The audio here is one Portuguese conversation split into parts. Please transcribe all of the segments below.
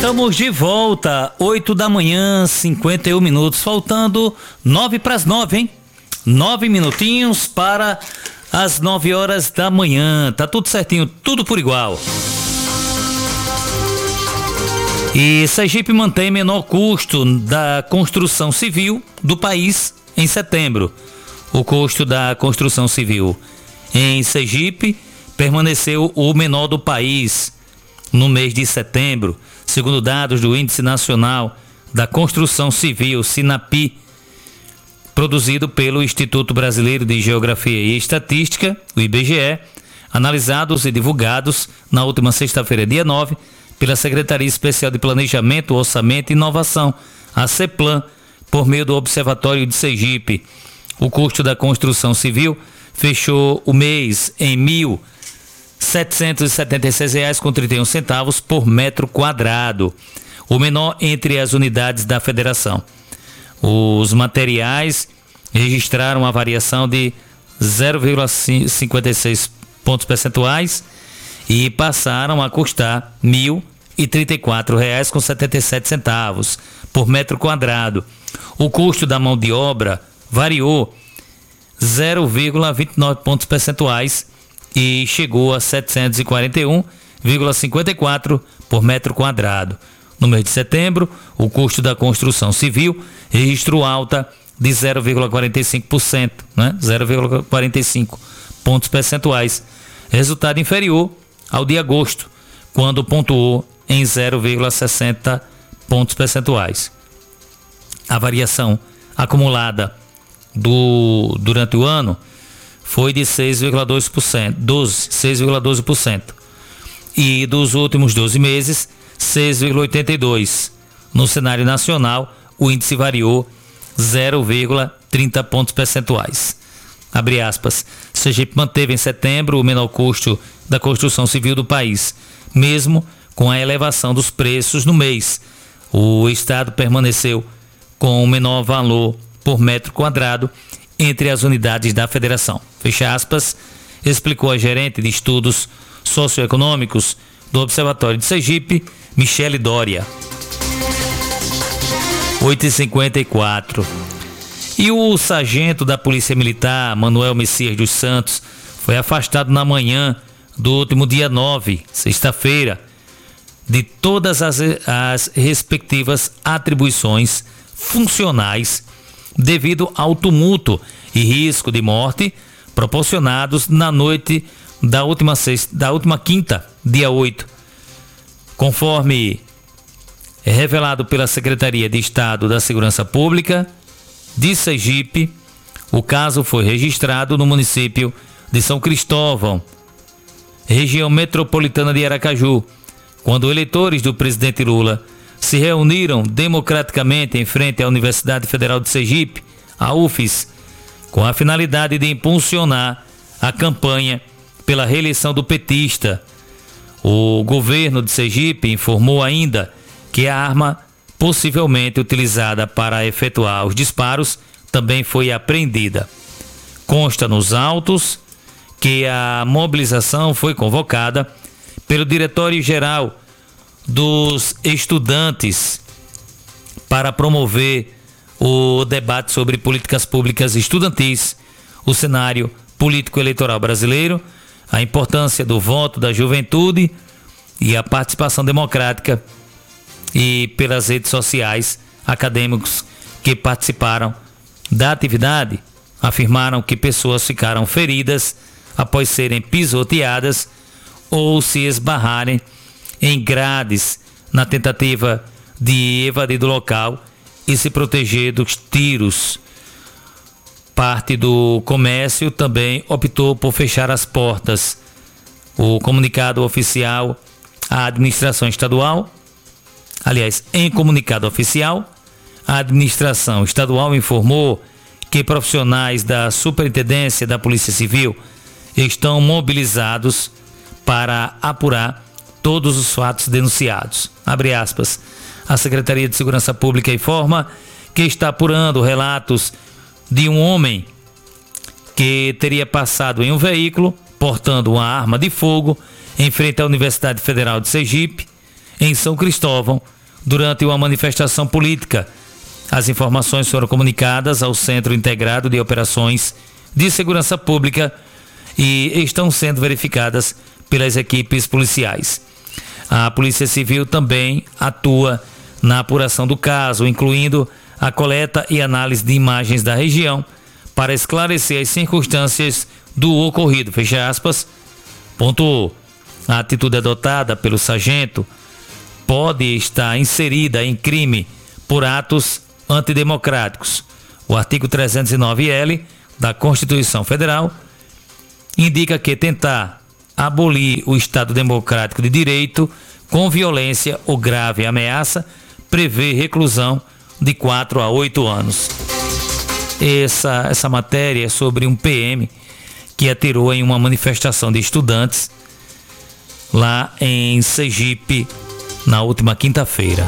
Estamos de volta, 8 da manhã, 51 minutos, faltando 9 para as 9, hein? 9 minutinhos para as 9 horas da manhã, tá tudo certinho, tudo por igual. E Sergipe mantém menor custo da construção civil do país em setembro. O custo da construção civil em Sergipe permaneceu o menor do país no mês de setembro, segundo dados do Índice Nacional da Construção Civil, SINAPI, produzido pelo Instituto Brasileiro de Geografia e Estatística, o IBGE, analisados e divulgados na última sexta-feira, dia 9, pela Secretaria Especial de Planejamento, Orçamento e Inovação, a CEPLAN, por meio do Observatório de Sergipe. O custo da construção civil fechou o mês em R$ 1.776,31 por metro quadrado, o menor entre as unidades da federação. Os materiais registraram a variação de 0,56 pontos percentuais e passaram a custar R$ 1.034,77 por metro quadrado. O custo da mão de obra variou 0,29 pontos percentuais e chegou a R$ 741,54 por metro quadrado. No mês de setembro, o custo da construção civil registrou alta de 0,45%, 0,45 pontos percentuais, resultado inferior ao de agosto, quando pontuou em 0,60 pontos percentuais. A variação acumulada durante o ano foi de 6,12%, e dos últimos 12 meses, 6,82%. No cenário nacional, o índice variou 0,30 pontos percentuais. Abre aspas. Sergipe manteve em setembro o menor custo da construção civil do país, mesmo com a elevação dos preços no mês. O estado permaneceu com o menor valor por metro quadrado entre as unidades da federação. Fecha aspas, explicou a gerente de estudos socioeconômicos do Observatório de Sergipe, Michele Doria. 8h54. E o sargento da Polícia Militar, Manuel Messias dos Santos, foi afastado na manhã do último dia 9, sexta-feira, de todas as respectivas atribuições funcionais devido ao tumulto e risco de morte proporcionados na noite da última quinta, dia 8. Conforme revelado pela Secretaria de Estado da Segurança Pública de Sergipe, o caso foi registrado no município de São Cristóvão, região metropolitana de Aracaju, quando eleitores do presidente Lula se reuniram democraticamente em frente à Universidade Federal de Sergipe, a UFES, com a finalidade de impulsionar a campanha pela reeleição do petista. O governo de Sergipe informou ainda que a arma possivelmente utilizada para efetuar os disparos também foi apreendida. Consta nos autos que a mobilização foi convocada pelo Diretório-Geral dos Estudantes para promover o debate sobre políticas públicas estudantis, o cenário político-eleitoral brasileiro, a importância do voto da juventude e a participação democrática. E pelas redes sociais, acadêmicos que participaram da atividade afirmaram que pessoas ficaram feridas após serem pisoteadas ou se esbarrarem em grades na tentativa de evadir do local e se proteger dos tiros. Parte do comércio também optou por fechar as portas. O comunicado oficial à administração estadual, em comunicado oficial, a administração estadual informou que profissionais da Superintendência da Polícia Civil estão mobilizados para apurar todos os fatos denunciados. Abre aspas. A Secretaria de Segurança Pública informa que está apurando relatos de um homem que teria passado em um veículo portando uma arma de fogo em frente à Universidade Federal de Sergipe, em São Cristóvão, durante uma manifestação política. As informações foram comunicadas ao Centro Integrado de Operações de Segurança Pública e estão sendo verificadas pelas equipes policiais. A Polícia Civil também atua na apuração do caso, incluindo a coleta e análise de imagens da região para esclarecer as circunstâncias do ocorrido. Fecha aspas. Pontuou. A atitude adotada pelo sargento pode estar inserida em crime por atos antidemocráticos. O artigo 309-L da Constituição Federal indica que tentar abolir o Estado Democrático de Direito com violência ou grave ameaça prevê reclusão de 4 a 8 anos. Essa matéria é sobre um PM que atirou em uma manifestação de estudantes lá em Sergipe na última quinta-feira.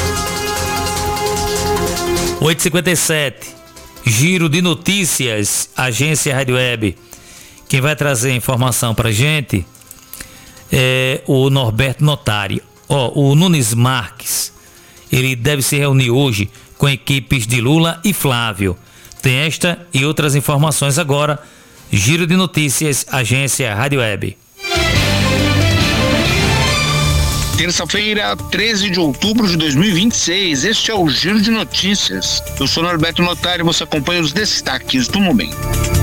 8h57, giro de notícias, agência Rádio Web. Quem vai trazer a informação pra gente é o Norberto Notari. O Nunes Marques, ele deve se reunir hoje com equipes de Lula e Flávio. Tem esta e outras informações agora. Giro de notícias, agência Rádio Web. Terça-feira, 13 de outubro de 2026, este é o Giro de Notícias. Eu sou Norberto Notari e você acompanha os destaques do momento.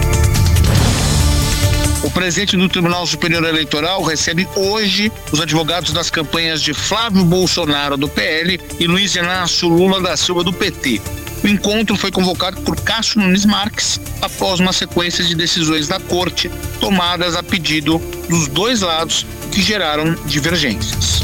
O presidente do Tribunal Superior Eleitoral recebe hoje os advogados das campanhas de Flávio Bolsonaro, do PL, e Luiz Inácio Lula da Silva, do PT. O encontro foi convocado por Cássio Nunes Marques após uma sequência de decisões da Corte tomadas a pedido dos dois lados que geraram divergências.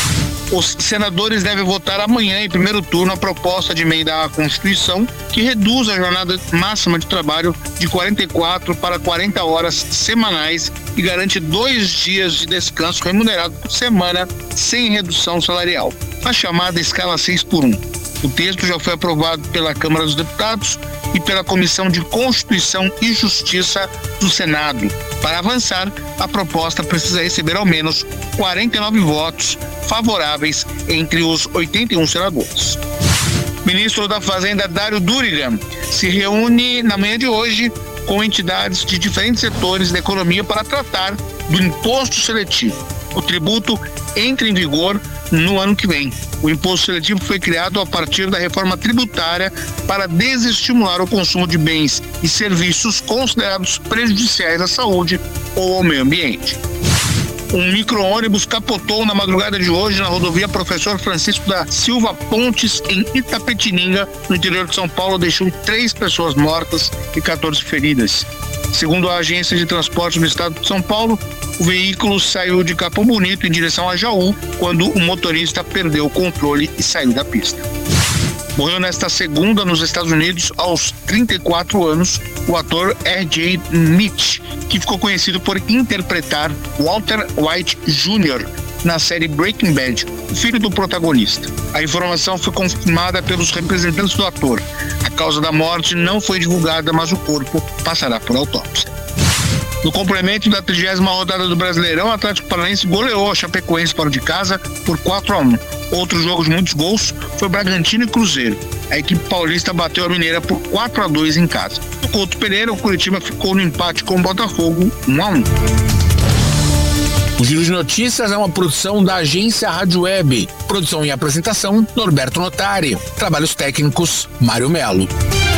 Os senadores devem votar amanhã em primeiro turno a proposta de emenda à Constituição que reduz a jornada máxima de trabalho de 44 para 40 horas semanais e garante 2 dias de descanso remunerado por semana sem redução salarial, a chamada escala 6x1. O texto já foi aprovado pela Câmara dos Deputados e pela Comissão de Constituição e Justiça do Senado. Para avançar, a proposta precisa receber ao menos 49 votos favoráveis entre os 81 senadores. O ministro da Fazenda, Dário Durigan, se reúne na manhã de hoje com entidades de diferentes setores da economia para tratar do imposto seletivo. O tributo entra em vigor no ano que vem. O imposto seletivo foi criado a partir da reforma tributária para desestimular o consumo de bens e serviços considerados prejudiciais à saúde ou ao meio ambiente. Um micro-ônibus capotou na madrugada de hoje na rodovia Professor Francisco da Silva Pontes, em Itapetininga, no interior de São Paulo, deixou 3 pessoas mortas e 14 feridas. Segundo a Agência de Transporte do Estado de São Paulo, o veículo saiu de Capão Bonito em direção a Jaú, quando o motorista perdeu o controle e saiu da pista. Morreu nesta segunda nos Estados Unidos, aos 34 anos, o ator R.J. Mitch, que ficou conhecido por interpretar Walter White Jr. na série Breaking Bad, o filho do protagonista. A informação foi confirmada pelos representantes do ator. A causa da morte não foi divulgada, mas o corpo passará por autópsia. No complemento da 30ª rodada do Brasileirão, o Atlético Paranaense goleou a Chapecoense fora de casa por 4-1. Outro jogo de muitos gols foi Bragantino e Cruzeiro. A equipe paulista bateu a Mineira por 4-2 em casa. No Couto Pereira, o Curitiba ficou no empate com o Botafogo, 1-1. O Giro de Notícias é uma produção da agência Rádio Web. Produção e apresentação, Norberto Notari. Trabalhos técnicos, Mário Melo.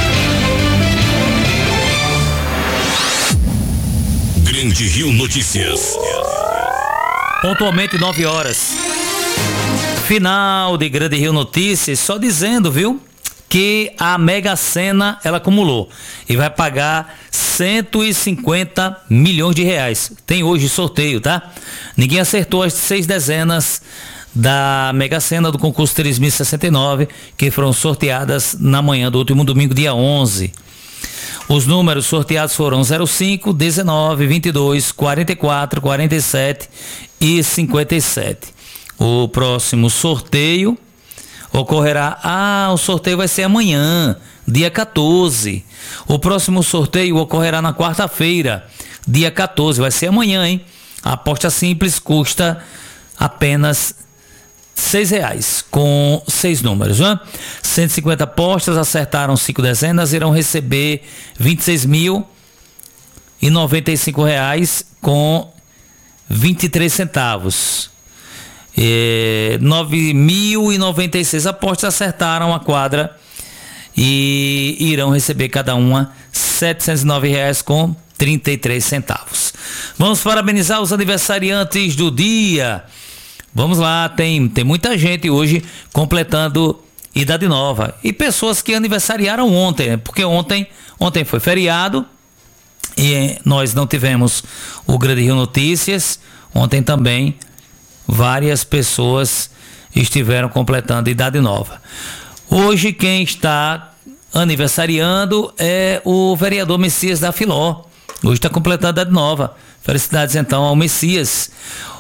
Grande Rio Notícias. Pontualmente 9 horas. Final de Grande Rio Notícias, só dizendo, viu, que a Mega Sena ela acumulou e vai pagar 150 milhões de reais. Tem hoje sorteio, tá? Ninguém acertou as 6 dezenas da Mega Sena do concurso 3069, que foram sorteadas na manhã do último domingo, dia 11. Os números sorteados foram 05, 19, 22, 44, 47 e 57. O próximo sorteio ocorrerá... o sorteio vai ser amanhã, dia 14. O próximo sorteio ocorrerá na quarta-feira, dia 14. Vai ser amanhã, hein? A aposta simples custa apenas R$6 com 6 números, né? 150 apostas acertaram 5 dezenas, irão receber R$26.095 com 23 centavos. 9.096 apostas acertaram a quadra e irão receber cada uma R$709 com 33 centavos. Vamos parabenizar os aniversariantes do dia. Vamos lá, tem muita gente hoje completando idade nova. E pessoas que aniversariaram ontem, né? Porque ontem foi feriado e nós não tivemos o Grande Rio Notícias. Ontem também várias pessoas estiveram completando idade nova. Hoje quem está aniversariando é o vereador Messias da Filó. Hoje está completando idade nova. Felicidades então ao Messias.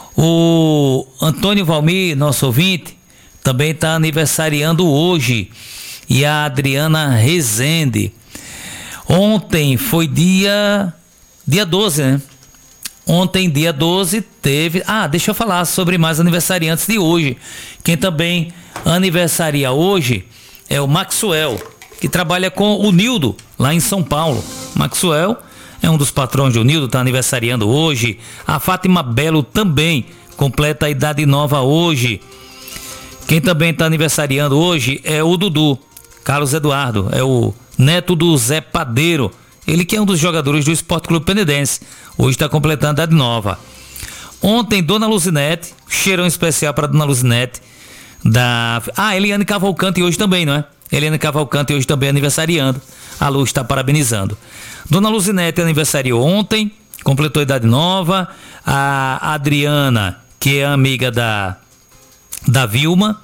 O Antônio Valmir, nosso ouvinte, também está aniversariando hoje. E a Adriana Rezende. Ontem foi dia 12, né? Ontem, dia 12, teve... deixa eu falar sobre mais aniversariantes de hoje. Quem também aniversaria hoje é o Maxwell, que trabalha com o Nildo, lá em São Paulo. Maxwell é um dos patrões do Nildo, está aniversariando hoje. A Fátima Belo também completa a idade nova hoje. Quem também está aniversariando hoje é o Dudu, Carlos Eduardo, é o neto do Zé Padeiro. Ele que é um dos jogadores do Esporte Clube Penedense. Hoje está completando a idade nova. Ontem, Dona Luzinete, cheirão especial para Dona Luzinete. Eliane Cavalcante hoje também, não é? Eliane Cavalcante hoje também aniversariando. A Lu está parabenizando. Dona Luzinete aniversariou ontem, completou a idade nova. A Adriana, que é amiga da Vilma.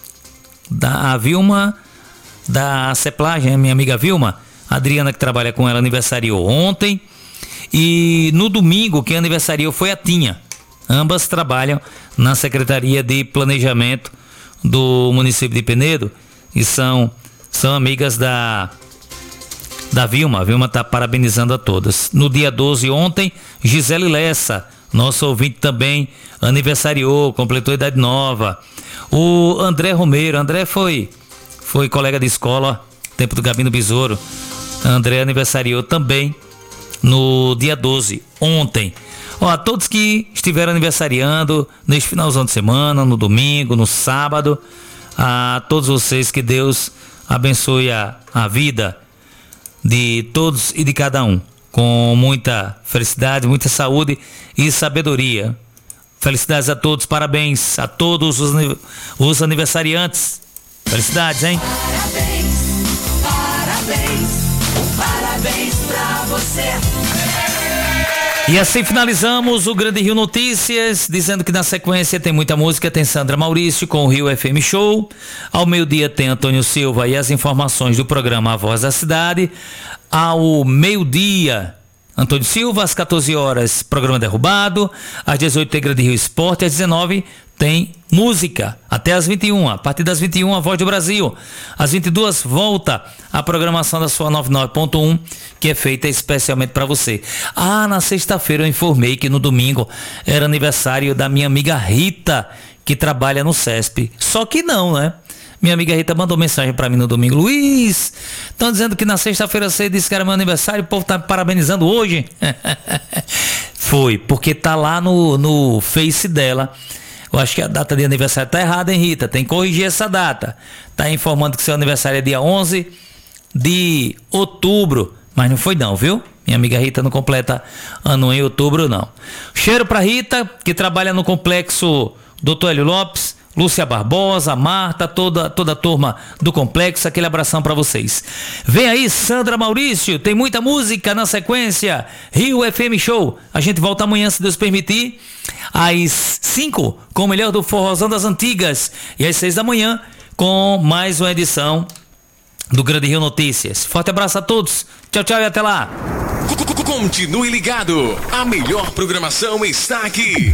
A Vilma da Ceplagem, minha amiga Vilma. A Adriana, que trabalha com ela, aniversariou ontem. E no domingo, quem aniversariou foi a Tinha. Ambas trabalham na Secretaria de Planejamento do município de Penedo e são amigas da Vilma. A Vilma está parabenizando a todas. No dia 12, ontem, Gisele Lessa, nosso ouvinte, também aniversariou, completou a idade nova. O André Romero, André foi colega de escola, tempo do Gabino Besouro. André aniversariou também no dia 12, ontem. A todos que estiveram aniversariando neste finalzão de semana, no domingo, no sábado, a todos vocês, que Deus abençoe a vida de todos e de cada um, com muita felicidade, muita saúde e sabedoria. Felicidades a todos, parabéns a todos os aniversariantes. Felicidades, hein? Parabéns pra você. E assim finalizamos o Grande Rio Notícias, dizendo que na sequência tem muita música, tem Sandra Maurício com o Rio FM Show. Ao meio-dia tem Antônio Silva e as informações do programa A Voz da Cidade. Ao meio-dia, Antônio Silva, às 14 horas, programa Derrubado. Às 18 tem Grande Rio Esporte, às 19 tem música, até às 21. A partir das 21, a Voz do Brasil. Às 22, volta a programação da sua 99.1, que é feita especialmente para você. Na sexta-feira eu informei que no domingo era aniversário da minha amiga Rita, que trabalha no CESP. Só que não, né? Minha amiga Rita mandou mensagem para mim no domingo: Luiz, estão dizendo que na sexta-feira você disse que era meu aniversário, o povo tá me parabenizando hoje. Foi, porque tá lá no Face dela. Eu acho que a data de aniversário tá errada, hein, Rita? Tem que corrigir essa data. Tá informando que seu aniversário é dia 11 de outubro. Mas não foi não, viu? Minha amiga Rita não completa ano em outubro, não. Cheiro pra Rita, que trabalha no complexo Dr. Hélio Lopes, Lúcia Barbosa, Marta, toda a turma do complexo. Aquele abração pra vocês. Vem aí Sandra Maurício, tem muita música na sequência. Rio FM Show. A gente volta amanhã, se Deus permitir, às 5 com o melhor do forrozão das antigas, e às 6 da manhã com mais uma edição do Grande Rio Notícias. Forte abraço a todos. Tchau, tchau e até lá. Continue ligado. A melhor programação está aqui.